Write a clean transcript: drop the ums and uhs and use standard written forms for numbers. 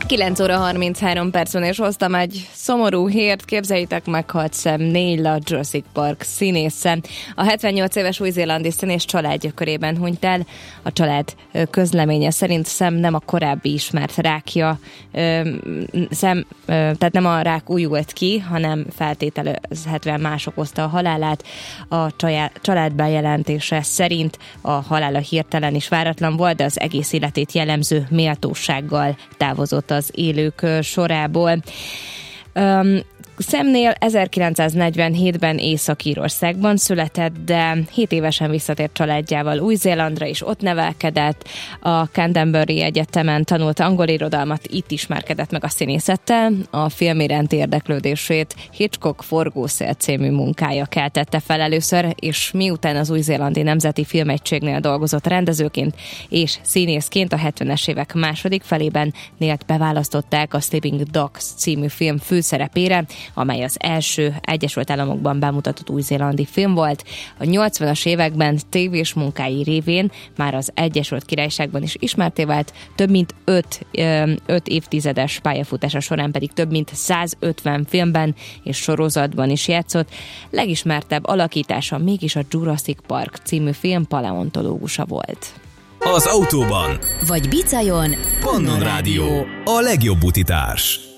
9 óra 33 percben, és hoztam egy szomorú hírt. Képzeljétek meg, halt Sam Neill, a Jurassic Park színésze. A 78 éves új-zélandi színész családja körében hunyt el. A család közleménye szerint Sam nem a korábbi ismert rákja, tehát nem a rák újult ki, hanem feltételezhetően más okozta a halálát. A család bejelentése szerint a halála hirtelen és váratlan volt, de az egész életét jellemző méltósággal távozott az élők sorából. Sam Neill 1947-ben Észak-Írországban született, de 7 évesen visszatért családjával Új-Zélandra, és ott nevelkedett. A Canterbury Egyetemen tanult angol irodalmat, itt ismerkedett meg a színészettel. A film iránti érdeklődését Hitchcock Forgószél című munkája keltette fel először, és miután az Új-Zélandi Nemzeti Filmegységnél dolgozott rendezőként és színészként a 70-es évek második felében, Neillt beválasztották a Sleeping Dogs című film főszerepére, amely az első Egyesült Államokban bemutatott új-zélandi film volt. A 80-as években tévés munkái révén már az Egyesült Királyságban is ismertté vált, több mint 5 évtizedes pályafutása során pedig több mint 150 filmben és sorozatban is játszott. Legismertebb alakítása mégis a Jurassic Park című film paleontológusa volt. Az autóban vagy bicajon Pannon Rádió, a legjobb utitárs.